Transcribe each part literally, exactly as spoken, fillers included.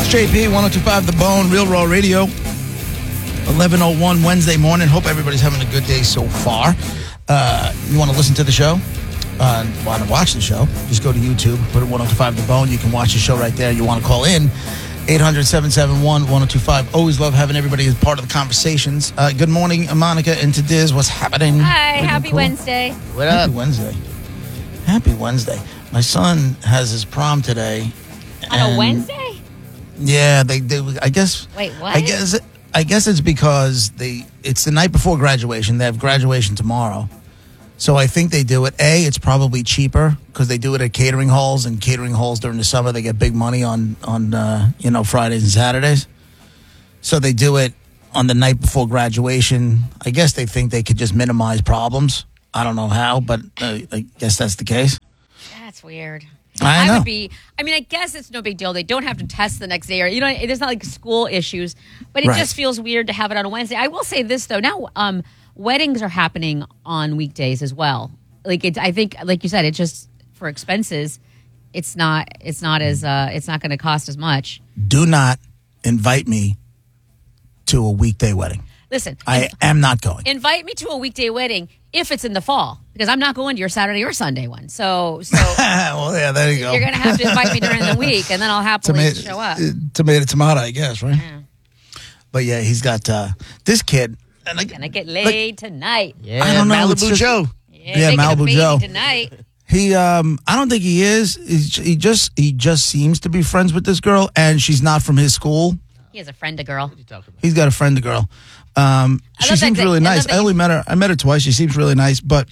It's J P, one oh two point five The Bone, Real Raw Radio. eleven oh one Wednesday morning. Hope everybody's having a good day so far. Uh, you want to listen to the show? Uh, want to watch the show? Just go to YouTube, put it one oh two point five The Bone. You can watch the show right there. You want to call in? eight hundred, seven seven one, one oh two five. Always love having everybody as part of the conversations. Uh, good morning, Monica and to Diz. What's happening? Hi, Everything happy cool? Wednesday. What up? Happy Wednesday. Happy Wednesday. My son has his prom today. On a Wednesday? Yeah, they, they. I guess. Wait, what? I guess. I guess it's because they. It's the night before graduation. They have graduation tomorrow, so I think they do it. A, it's probably cheaper because they do it at catering halls, and catering halls during the summer they get big money on on uh, you know Fridays and Saturdays. So they do it on the night before graduation. I guess they think they could just minimize problems. I don't know how, but uh, I guess that's the case. That's weird. I know. would be. I mean, I guess it's no big deal. They don't have to test the next day, or you know, there's not like school issues. But it Right. just feels weird to have it on a Wednesday. I will say this though. Now, um, weddings are happening on weekdays as well. Like it's. I think, like you said, it's just for expenses. It's not. It's not as. Uh, it's not going to cost as much. Do not invite me to a weekday wedding. Listen, I inv- am not going. invite me to a weekday wedding if it's in the fall, because I'm not going to your Saturday or Sunday one. So, so Well, yeah, there you go. you're going to have to invite me during the week, and then I'll happily Tomato, show up. uh, tomato, tomato, I guess, right? Yeah. But yeah, he's got uh, this kid. And I, Gonna get laid tonight. Yeah, I don't know, Malibu it's just- Joe. Yeah, Yeah, making a Malibu baby Joe. tonight. he, um, I don't think he is. He's, he just, he just seems to be friends with this girl, and she's not from his school. He has a friend, a girl. He's got a friend, a girl. Um, I she love that seems they- really I love nice. that I you- only met her. I met her twice. She seems really nice, but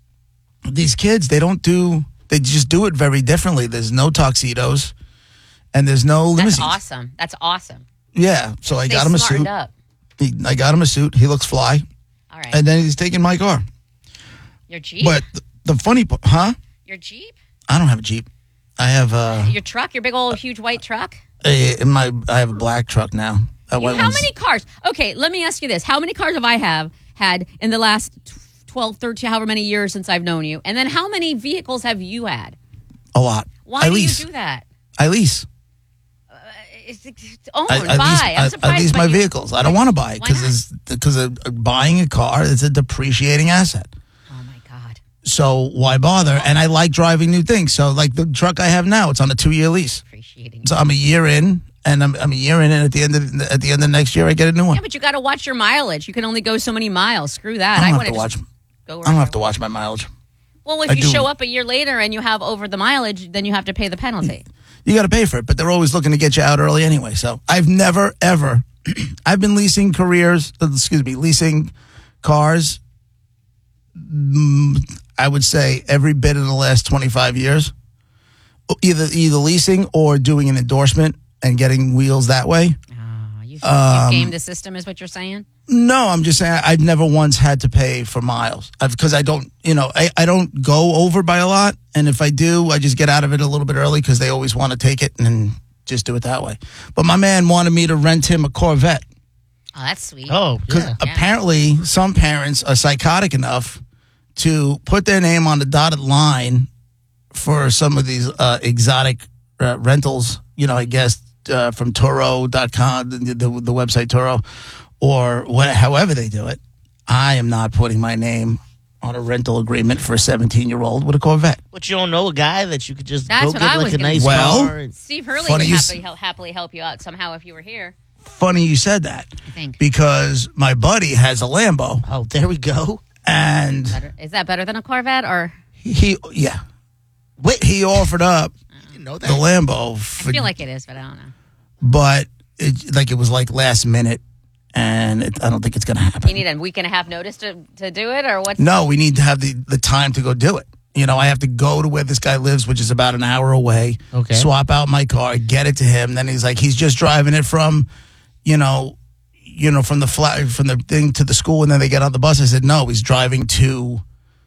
these kids, they don't do. They just do it very differently. There's no tuxedos, and there's no That's limousines. awesome. That's awesome. Yeah, so I They got him a smartened suit. up. He, I got him a suit. He looks fly, All right. and then he's taking my car. Your Jeep. But th- the funny part, huh? Your Jeep. I don't have a Jeep. I have uh, Your truck. Your big old huge white truck. a, in my. I have a black truck now. That You- white how one's- many cars? Okay, let me ask you this: how many cars have I have had in the last twelve, thirteen, however many years since I've known you? And then how many vehicles have you had? A lot. Why I do lease. you do that? I lease. It's, it's own, I, I buy. lease, I'm I, surprised. I lease by my you. vehicles. I don't want to buy it Why because because buying a car is a depreciating asset. Oh my God. So why bother? And I like driving new things. So like the truck I have now, it's on a two year lease. Appreciating. So I'm a year in, and I'm, I'm a year in, and at the end of at the end of next year, I get a new one. Yeah, but you got to watch your mileage. You can only go so many miles. Screw that. I don't wanna have to watch. just go I don't have wherever to watch my mileage. Well, if I you do. show up a year later and you have over the mileage, then you have to pay the penalty. You got to pay for it, but they're always looking to get you out early anyway. So I've never, ever, I've been leasing careers, uh, excuse me, leasing cars, mm, I would say every bit in the last twenty-five years. Either either leasing or doing an endorsement and getting wheels that way. Oh, you, Um, you game the system is what you're saying? No, I'm just saying I've never once had to pay for miles because I don't, you know, I, I don't go over by a lot. And if I do, I just get out of it a little bit early because they always want to take it and just do it that way. But my man wanted me to rent him a Corvette Oh, that's sweet. Oh, because yeah. apparently some parents are psychotic enough to put their name on the dotted line for some of these uh, exotic uh, rentals, you know, I guess uh, from Turo dot com, the, the, the website Turo, or what, however they do it. I am not putting my name on a rental agreement for a seventeen-year-old with a Corvette. But you don't know a guy that you could just That's go what get I like was a gonna nice say. Well, car. And, Steve Hurley Funny would you happily, s- hel- happily help you out somehow if you were here, Funny you said that I think. because my buddy has a Lambo, oh, there we go. and Better. Is that better than a Corvette? Or he, yeah, Wait, he offered up you know the that? Lambo I for feel like it is, but I don't know. but it like it was like last minute, and it, I don't think it's going to happen. You need a week and a half notice to, to do it, or what's no, we need to have the, the time to go do it. You know, I have to go to where this guy lives, which is about an hour away. Okay. Swap out my car, get it to him. Then he's like, he's just driving it from, you know, you know, from the flat from the thing to the school, and then they get on the bus. I said, no, he's driving to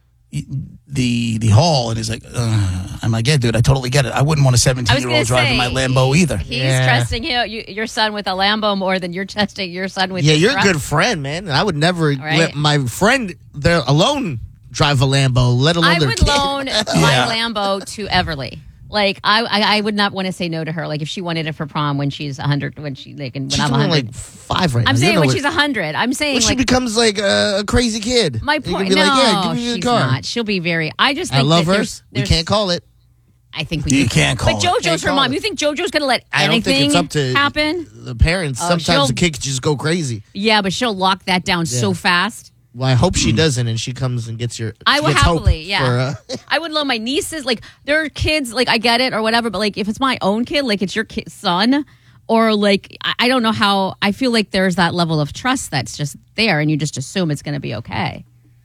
the the hall, and he's like, uh, I'm like, yeah, dude, I totally get it. I wouldn't want a seventeen year old driving my Lambo either. He's Yeah. trusting you, you, your son with a Lambo more than you're trusting your son with Yeah, your you're truck. a good friend, man. And I would never right. let my friend there alone drive a Lambo, let alone I their would kid. loan my Yeah. Lambo to Everly. Like I, I, I would not want to say no to her. Like if she wanted it for prom when she's a hundred, when she like, and when She's I'm a only hundred. like five right now. I'm You saying know when what- she's a hundred. I'm saying when she like becomes like a, a crazy kid. my You can point. be No, like, yeah, give me the she's car. not. She'll be very. I just I think love that her. there's, We there's, can't call it. I think we You can. can't call But it. JoJo's Can't her call mom. it. You think JoJo's gonna let I don't anything think it's up to happen? the parents. Oh, Sometimes she'll- the kids just go crazy. Yeah, but she'll lock that down so Yeah. fast. Well, I hope she doesn't, and she comes and gets your. I she will gets hope happily, yeah. for, uh, I would love my nieces. Like, there are kids, like, I get it or whatever, but, like, if it's my own kid, like, it's your kid, son, or, like, I, I don't know how, I feel like there's that level of trust that's just there, and you just assume it's going to be okay.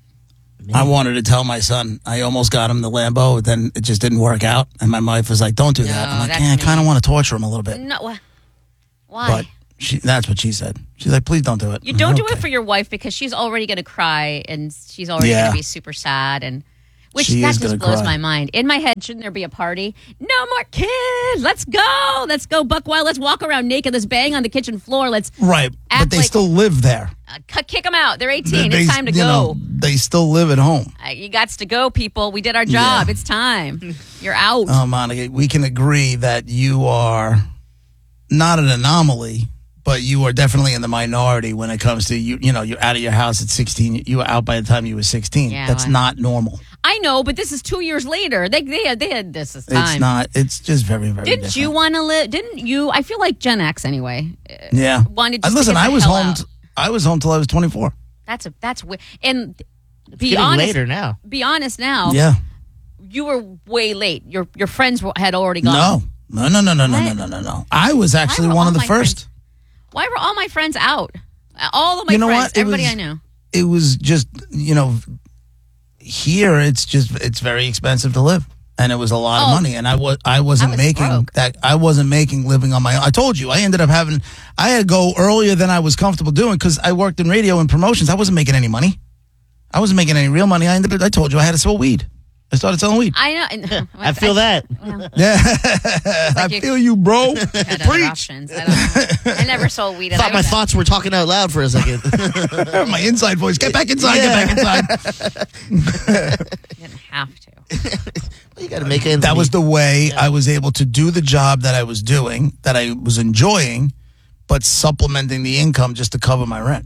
I wanted to tell my son. I almost got him the Lambo, but then it just didn't work out. And my wife was like, "Don't do that." No, I'm like, that's "Yeah, I me. kind of want to torture him a little bit." No, wh- why? But she, that's what she said. She's like, "Please don't do it." you I'm don't like, do it "Okay." for your wife because she's already going to cry, and she's already Yeah. going to be super sad, and which She that is just gonna blows cry. my mind. In my head, shouldn't there be a party? No more kids. Let's go. Let's go buck wild. Let's walk around naked. Let's bang on the kitchen floor. Let's Right, but act they like- still live there. uh, c- kick them out. They're eighteen. They- it's time to you go. know, they still live at home. Uh, you got to go, people. We did our job. Yeah. It's time. You're out. Oh, Monica, we can agree that you are not an anomaly, but you are definitely in the minority when it comes to you. You know, you're out of your house at sixteen. You were out by the time you were sixteen. Yeah, That's well, not normal. I know, but this is two years later. They they had, they had this is time. It's not. It's just very, very. Didn't different. you want to live? Didn't you? I feel like Gen X anyway. uh, Yeah. Wanted Uh, just to listen, get I the was hell home. out. T- I was home till I was twenty-four. That's a that's wi- and be getting honest. later now. Be honest now. Yeah. You were way late. Your your friends were, had already gone. No. No. No. No. No. No. No. What? No. No. No. I was actually were one all of the my first. Why were all my friends out? All of my You know friends, what? It everybody was- I knew. It was just, you know, here it's just it's very expensive to live, and it was a lot Oh. of money, and I was I wasn't I was making broke. that. I wasn't making living on my own. I told you I ended up having I had to go earlier than I was comfortable doing because I worked in radio and promotions. I wasn't making any money. I wasn't making any real money. I ended up. I told you I had to sell weed. I started selling weed. I know. and- I feel that. Yeah, I you- feel you, bro. had other options. I, don't know. I never sold weed. Thought I my was- thoughts were talking out loud for a second. My inside voice. Get back inside. Yeah. Get back inside. didn't have to. You got to make ends That was meet. the way I was able to do the job that I was doing, that I was enjoying, but supplementing the income just to cover my rent.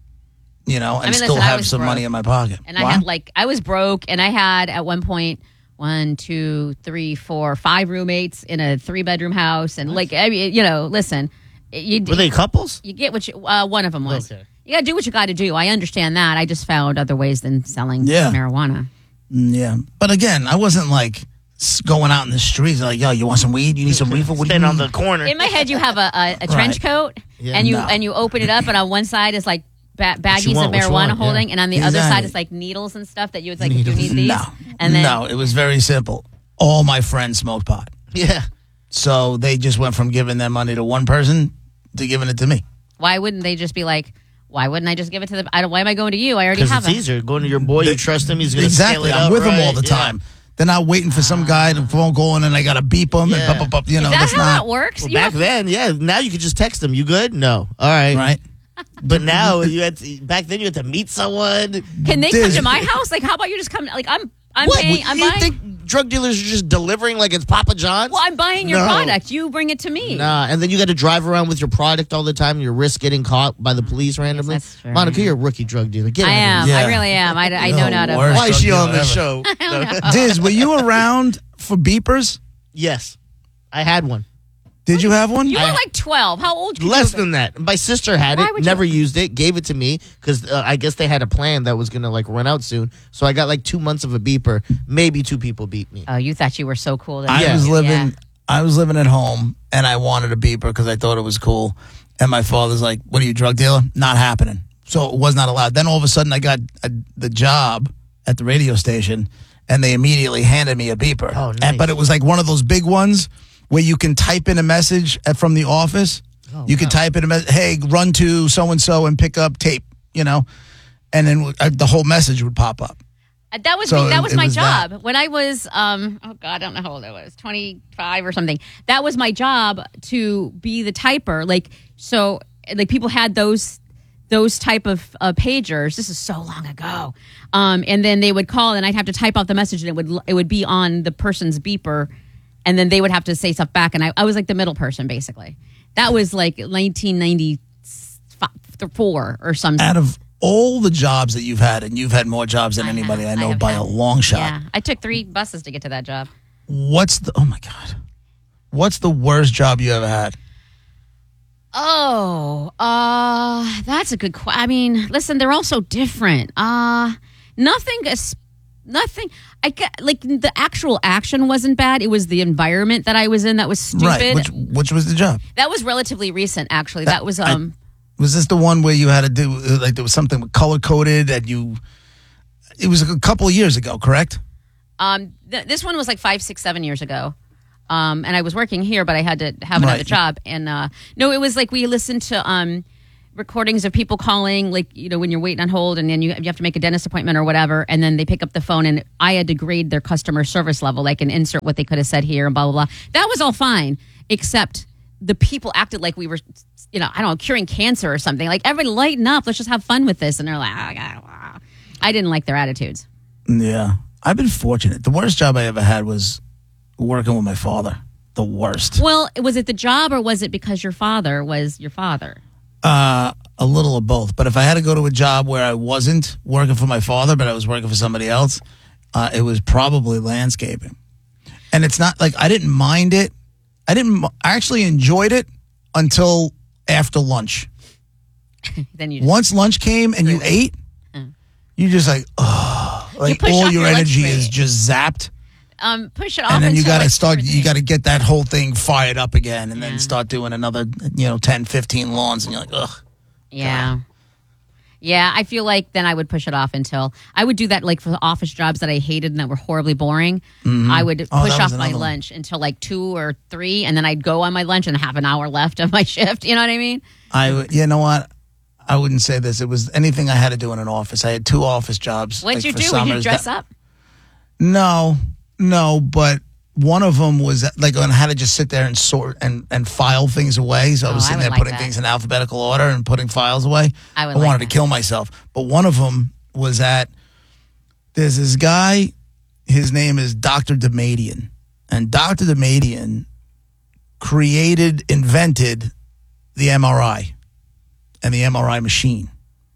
You know, and mean, still listen, I have was some broke. money in my pocket. And I Wow. had like I was broke, and I had at one point one, two, three, four, five roommates in a three bedroom house, and like I mean, you know, listen, you Were they couples? you get what you. Uh, one of them was. Okay. You got to do what you got to do. I understand that. I just found other ways than selling Yeah. marijuana. Mm, yeah, but again, I wasn't like s- going out in the streets like, yo, you want some weed? You need some reefer? What do you Stand on need? the corner. In my head, you have a, a, a trench coat, Yeah. and you No. and you open it up, and on one side is like ba- baggies want, of what you marijuana want, yeah. holding, and on the other Exactly. side is like needles and stuff that you would like. Needles. You need these, No, and then no, it was very simple. All my friends smoked pot, Yeah. so they just went from giving their money to one person to giving it to me. why wouldn't they just be like? Why wouldn't I just give it to them? I don't. Why am I going to you? I already Because have it's it. easier. Going to your boy, you trust him. He's going to Exactly, scale it I'm up, with them right? all the Yeah. time. They're not waiting for some guy to phone call and I got to beep him Yeah. and pop, pop, pop. You know, Is that that's how not that works? Well, You back have- then, yeah. Now you could just text them. You good? No. All right. right. But now you had to, back then you had to meet someone. Can they Dude. come to my house? Like, how about you just come? Like, I'm. I'm What? paying. I'm you buying. think drug dealers are just delivering like it's Papa John's? well, I'm buying your No. product. You bring it to me. Nah, and then you got to drive around with your product all the time. You risk getting caught by the police randomly. that's true. Monica, you're a rookie drug dealer. Get I out of am. here. Yeah. I really am. I, I No, know not to. worst. Why is she drug on dealer this ever. show? Diz, were you around for beepers? Yes, I had one. Did you have one? You were I- like twelve. How old? Could Less you than that. My sister had Why it, would you- never used it, gave it to me because uh, I guess they had a plan that was going to like run out soon. So I got like two months of a beeper. Maybe two people beat me. Oh, you thought you were so cool. That I Yeah. was living. Yeah. I was living at home, and I wanted a beeper because I thought it was cool. And my father's like, "What are you, drug dealer?" Not happening. So it was not allowed. Then all of a sudden, I got a, the job at the radio station, and they immediately handed me a beeper. Oh, And- nice. but it was like one of those big ones where you can type in a message at- from the office. Oh, you can wow. type in a message, "Hey, run to so and so and pick up tape," you know, and then uh, the whole message would pop up. Uh, That was So me, that it- was it my was job that. when I was um oh god I don't know how old I was twenty-five or something. That was my job to be the typer. Like so like people had those those type of uh, pagers. This is so long ago. Um and then they would call and I'd have to type out the message and it would it would be on the person's beeper and then they would have to say stuff back, and I, I was like the middle person basically. That was like nineteen ninety-four or something. Out of all the jobs that you've had, and you've had more jobs than I anybody have- I know have by had- a long shot. Yeah, I took three buses to get to that job. What's the? Oh my god. What's the worst job you ever had? Oh, uh, that's a good question. I mean, listen, they're all so different. Uh, nothing, is- nothing. I get, like the actual action wasn't bad. It was the environment that I was in that was stupid. Right. Which, which was the job? That was relatively recent, actually. That was I- um. Was this the one where you had to do like there was something color coded and you? It was a couple of years ago, correct? Um, th- this one was like five, six, seven years ago. Um, and I was working here, but I had to have another Right. job. And uh, no, it was like we listened to um, recordings of people calling, like, you know, when you're waiting on hold and then you, you have to make a dentist appointment or whatever. And then they pick up the phone and I had to grade their customer service level, like and insert what they could have said here and blah, blah, blah. That was all fine, except the people acted like we were, you know, I don't know, curing cancer or something. Like, everybody lighten up. Let's just have fun with this. And they're like, oh, God, wow. I didn't like their attitudes. Yeah, I've been fortunate. The worst job I ever had was working with my father. The worst. Well, was it the job or was it because your father was your father? Uh, a little of both. But if I had to go to a job where I wasn't working for my father, but I was working for somebody else, uh, it was probably landscaping. And it's not like I didn't mind it. I didn't. I actually enjoyed it until after lunch. Then you just, Once lunch came and you ate, you're just like, oh, like push all off your your lunch energy is break. just zapped. um push it off, And then you until, got to like, start, two or you three. got to get that whole thing fired up again and Yeah. then start doing another, you know, ten, fifteen lawns. And you're like, ugh. Yeah. Yeah, I feel like then I would push it off until I would do that like for the office jobs that I hated and that were horribly boring. I would Oh, push that off was my another one. lunch until like two or three, and then I'd go on my lunch and have an hour left of my shift. You know what I mean? I, would- you know what? I wouldn't say this. It was anything I had to do in an office. I had two office jobs. What'd like, you for do? Would you summers. dress That- up? No, no, but one of them was like when I had to just sit there and sort and, and file things away. So I Oh, was I sitting would there like putting that. things in alphabetical order and putting files away. I would I like wanted that. to kill myself. But one of them was at, there's this guy, his name is Doctor Damadian. And Doctor Damadian created, invented the M R I and the M R I machine.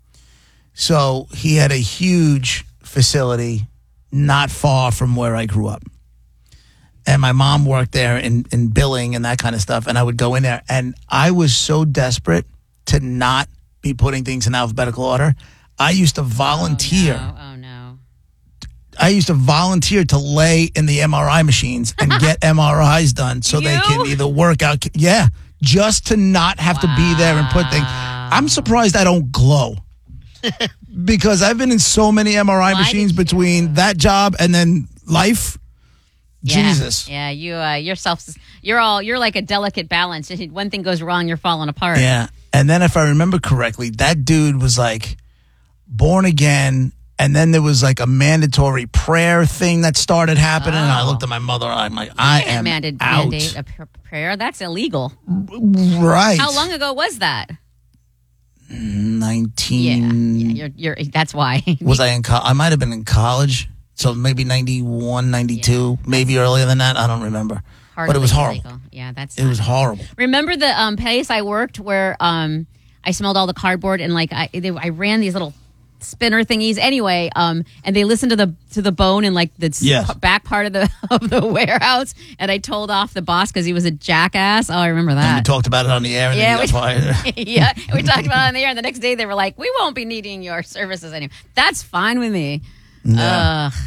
So he had a huge facility not far from where I grew up. And my mom worked there in, in billing and that kind of stuff. And I would go in there. And I was so desperate to not be putting things in alphabetical order. I used to volunteer. Oh, no. Oh, no. I used to volunteer to lay in the M R I machines and get M R Is done so they You? can either work out. Yeah, just to not have to be there and put things. I'm surprised I don't glow. Because I've been in so many M R I Why machines did you- between that job and then life. Yeah. Jesus. Yeah, you uh you're self you're all you're like a delicate balance. If one thing goes wrong, you're falling apart. Yeah. And then if I remember correctly, that dude was like born again. And then there was like a mandatory prayer thing that started happening. And I Oh. looked at my mother. I'm like, I You can't am mandate, out. mandate a pr- prayer. That's illegal. Right. How long ago was that? Yeah, nineteen. yeah, you're, you're. That's why. Was I in? Co- I might have been in college. So maybe ninety-one, ninety-two, maybe earlier than that. I don't remember. But it was Hardly horrible. illegal. Yeah, that's. It was horrible. Remember the um, place I worked where um, I smelled all the cardboard and like I they, I ran these little spinner thingies anyway, um, and they listened to the to the bone in like the s- Yes. back part of the of the warehouse, and I told off the boss because he was a jackass. Oh, I remember And we that. talked about it on the air. And Yeah, then we- we got fired. Yeah, we talked about it on the air, and the next day they were like, "We won't be needing your services anymore." That's fine with me. Yeah. Ugh.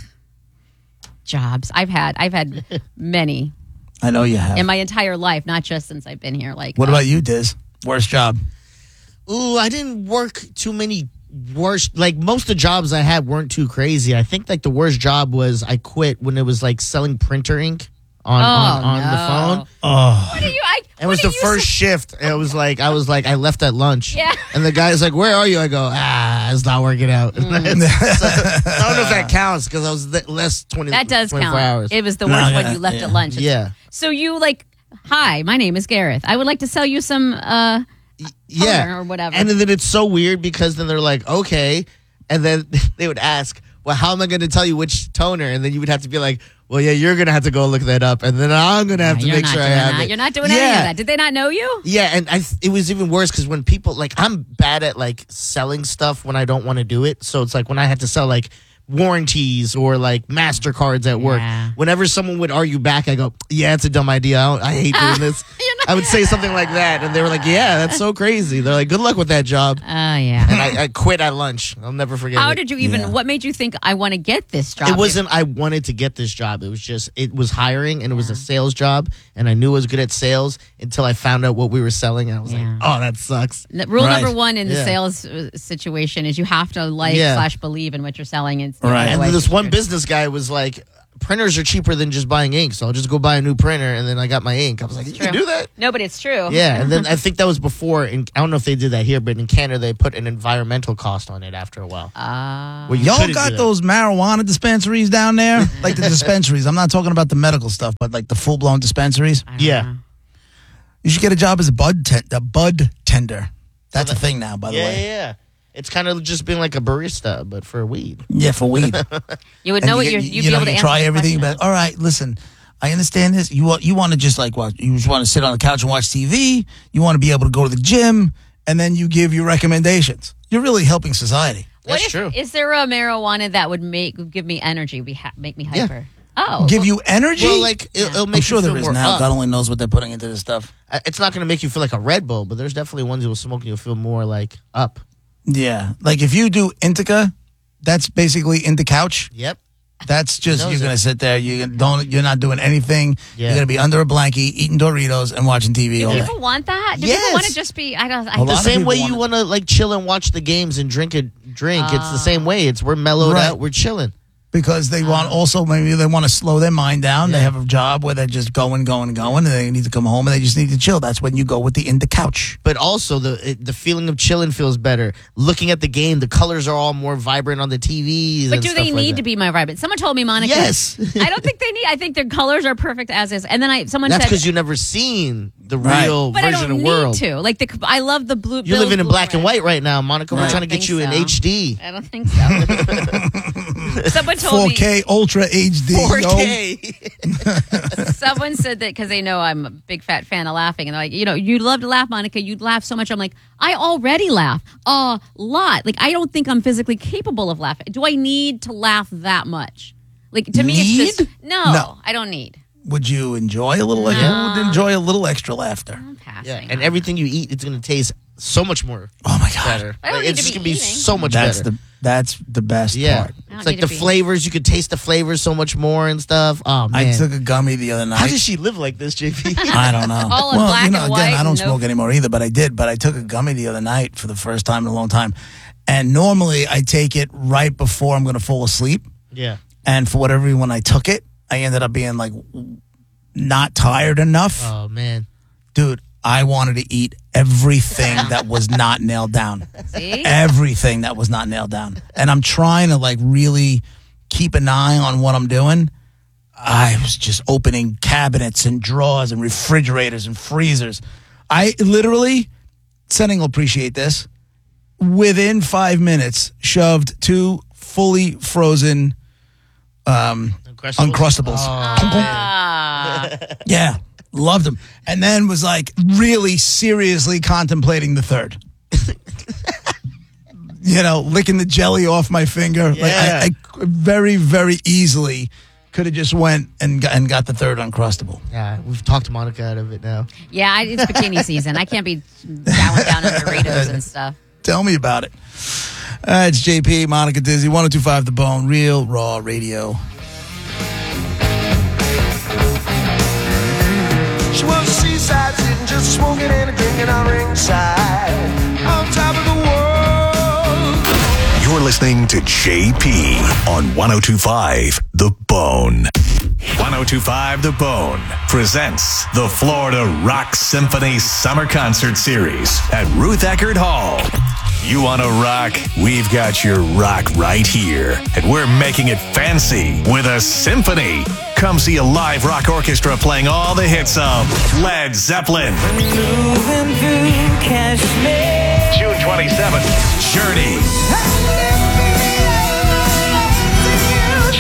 Jobs I've had, I've had many I know you have. in my entire life, not just since I've been here. Like, What uh, about you, Diz? Worst job? Ooh, I didn't work too many worst. Like most of the jobs I had weren't too crazy. I think like the worst job was I quit when it was like selling printer ink on on, Oh, on the no. phone. Oh, What are you? I, It was what the are you first shift. It was like I was like I left at lunch. Yeah. And the guy's like, "Where are you?" I go, "Ah, it's not working out." Mm. I don't know if that counts because I was th- less twenty. That does twenty-four count. hours. It was the No, worst yeah, when you left yeah. at lunch. yeah. So you like, hi, my name is Gareth. I would like to sell you some. uh yeah, toner or whatever. And then it's so weird because then they're like, okay, and then they would ask, well, how am I going to tell you which toner? And then you would have to be like, well, yeah, you're gonna have to go look that up, and then I'm gonna have to You're make not sure I doing have that. it. You're not doing any Yeah. of that. Did they not know you? Yeah, and I th- it was even worse because when people like I'm bad at like selling stuff when I don't want to do it. So it's like when I had to sell like warranties or like MasterCards at work. Yeah. Whenever someone would argue back, I go, "Yeah, it's a dumb idea. I, don't, I hate doing this." You're not- I would say something like that, and they were like, "Yeah, that's so crazy." They're like, "Good luck with that job." Oh, yeah. And I, I quit at lunch. I'll never forget. How it. did you even, Yeah. what made you think I want to get this job? It wasn't. I wanted to get this job. It was just. It was hiring, and it was a sales job, and I knew I was good at sales until I found out what we were selling. And I was Yeah. like, "Oh, that sucks." N- Rule Right. number one in the Yeah. sales uh, situation is you have to like Yeah. slash believe in what you're selling. And, Right. And otherwise this it's one true. business guy was like, "Printers are cheaper than just buying ink, so I'll just go buy a new printer." And then I got my ink. I was like, "You can True. do that?" No, but it's true. Yeah. And then I think that was before. In, I don't know if they did that here, but in Canada they put an environmental cost on it after a while. Uh, Where you Y'all couldn't got do that. those marijuana dispensaries down there? Like the dispensaries. I'm not talking about the medical stuff, but like the full blown dispensaries. I don't Yeah. know. You should get a job as a bud ten- a bud tender. That's a thing now, by the Yeah, way. yeah, yeah. It's kind of just being like a barista, but for weed. Yeah, for weed. You would And know what you, you're, get- you'd you be know, able to you answer try the everything, question. but all right, listen, I understand this. You want you want to just like what you just want to sit on the couch and watch T V. You want to be able to go to the gym, and then you give your recommendations. You're really helping society. What That's if- true. Is there a marijuana that would make give me energy, be ha- make me Yeah. hyper? Oh, Give you energy. Well, like it, it'll make I'm sure you feel there is more now. up. God only knows what they're putting into this stuff. Uh, It's not going to make you feel like a Red Bull, but there's definitely ones you'll smoke and you'll feel more like up. Yeah, like if you do indica, that's basically in the couch. Yep. That's just knows you're gonna it. sit there. You don't. You're not doing anything. Yeah. You're gonna be under a blanket, eating Doritos, and watching T V do all day. people want that? Do Yes. people want to just be? I don't. I A lot The of same people way want you it. want to like chill and watch the games and drink a drink. it's the same way. It's we're mellowed Right. out. We're chilling. Because they want also maybe they want to slow their mind down. They Yeah. have a job where they're just going, going, going, and they need to come home and they just need to chill. That's when you go with the in the couch. But also the it, the feeling of chilling feels better. Looking at the game, the colors are all more vibrant on the T Vs. But and do stuff they like need that. to be my vibrant? Someone told me, Monica. Yes. I don't think they need. I think their colors are perfect as is. And then I someone That's said, because you've never seen the Right. real but I version don't of need world. to. Like the, I love the blue. You're Bill's living in blue black and red. white right now, Monica. We're Right. trying to I get don't you in think H D. I don't think so. Someone told four me. K Ultra H D. four yo. K. Someone said that because they know I'm a big fat fan of laughing, and they're like, you know, you love to laugh, Monica. You'd laugh so much. I'm like, I already laugh a lot. Like, I don't think I'm physically capable of laughing. Do I need to laugh that much? Like, to me, it's just Need? no, No. I don't need. Would you enjoy a little? Like, who would enjoy a little extra laughter? I'm passing. Yeah, and everything you eat, it's gonna taste so much more Oh my god, better. I don't Like, need it's to just be gonna be eating. so much that's better. the that's the best yeah, part. I don't it's like need the to be- flavors. You could taste the flavors so much more and stuff. Oh man, I took a gummy the other night. how does she live like this, J P? I don't know. All in well, black you know, and again, white I don't and no- smoke anymore either, but I did. But I took a gummy the other night for the first time in a long time. And normally I take it right before I'm going to fall asleep. yeah, And for whatever reason, when I took it, I ended up being like not tired enough. oh man, Dude, I wanted to eat everything that was not nailed down. See? Everything that was not nailed down. And I'm trying to like really keep an eye on what I'm doing. I was just opening cabinets and drawers and refrigerators and freezers. I literally, Setting will appreciate this, within five minutes shoved two fully frozen um, Uncrustables? Uncrustables. Ah. Yeah, loved them. And then was like really seriously contemplating the third. You know, licking the jelly off my finger. Like Yeah. I, I very, very easily could have just went and got, and got the third Uncrustable. yeah. We've talked Monica out of it now. Yeah, I- it's bikini season. I can't be chowing down on Doritos and stuff. Tell me about it. Uh, it's J P, Monica Dizzy, one oh two point five The Bone, Real Raw Radio. She was seaside sitting, just smoking and drinking on ringside, on top of the world. You're listening to J P on one oh two point five The Bone. one oh two point five The Bone presents the Florida Rock Symphony Summer Concert Series at Ruth Eckerd Hall. You want to rock? We've got your rock right here. And we're making it fancy with a symphony. Come see a live rock orchestra playing all the hits of Led Zeppelin. June twenty-seventh, Journey. July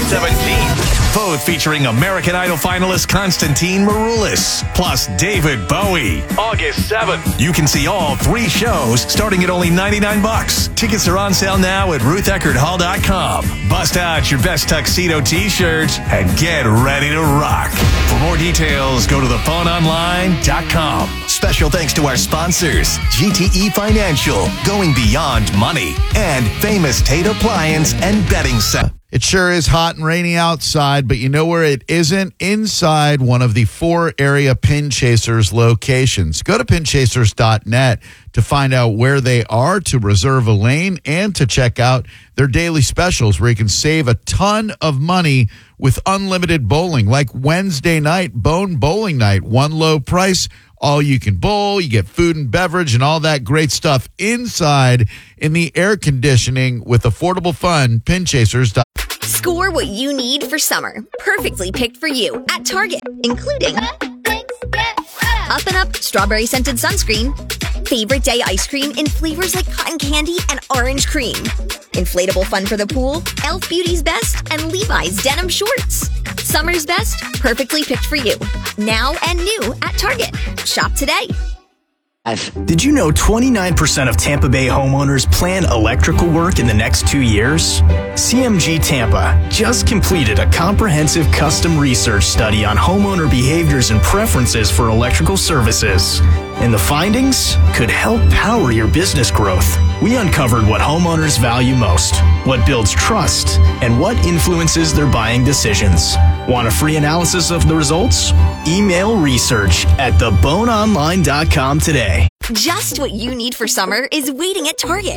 seventeenth. Both featuring American Idol finalist Constantine Maroulis, plus David Bowie. August seventh. You can see all three shows starting at only ninety-nine bucks. Tickets are on sale now at ruth eckerd hall dot com. Bust out your best tuxedo t-shirts and get ready to rock. For more details, go to the phone online dot com. Special thanks to our sponsors, G T E Financial, going beyond money, and Famous Tate Appliance and Bedding Set. It sure is hot and rainy outside, but you know where it isn't? Inside one of the four area Pin Chasers locations. Go to pin chasers dot net to find out where they are, to reserve a lane, and to check out their daily specials where you can save a ton of money with unlimited bowling, like Wednesday night, Bone Bowling Night. One low price, all you can bowl. You get food and beverage and all that great stuff inside in the air conditioning with affordable fun. pin chasers dot net. Score what you need for summer. Perfectly picked for you at Target, including Up and Up strawberry scented sunscreen, favorite day ice cream in flavors like cotton candy and orange cream, inflatable fun for the pool, e l f Beauty's Best, and Levi's denim shorts. Summer's best, perfectly picked for you. Now and new at Target. Shop today. Did you know twenty-nine percent of Tampa Bay homeowners plan electrical work in the next two years? C M G Tampa just completed a comprehensive custom research study on homeowner behaviors and preferences for electrical services. And the findings could help power your business growth. We uncovered what homeowners value most, what builds trust, and what influences their buying decisions. Want a free analysis of the results? Email research at the bone online dot com today. Just what you need for summer is waiting at Target.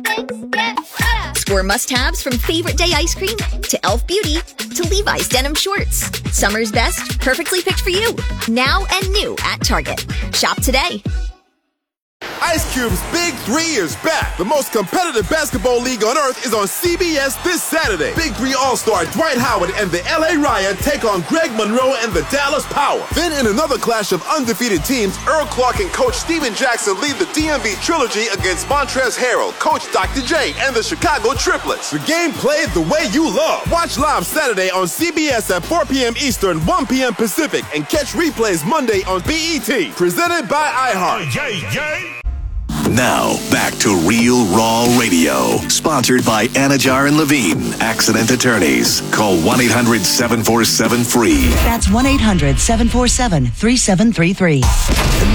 Score must-haves from favorite day ice cream to e l f Beauty to Levi's denim shorts. Summer's best, perfectly picked for you. Now and new at Target. Shop today. Ice Cube's Big Three is back. The most competitive basketball league on earth is on C B S this Saturday. Big Three All-Star Dwight Howard and the L A Riot take on Greg Monroe and the Dallas Power. Then in another clash of undefeated teams, Earl Clark and Coach Steven Jackson lead the D M V Trilogy against Montrezl Harrell, Coach Doctor J, and the Chicago Triplets. The game played the way you love. Watch live Saturday on C B S at four p.m. Eastern, one p.m. Pacific, and catch replays Monday on B E T. Presented by iHeart. Yay, yay. Now, back to Real Raw Radio. Sponsored by Anajar and Levine, Accident Attorneys. Call one eight hundred seven four seven free. That's one eight hundred seven four seven three seven three three.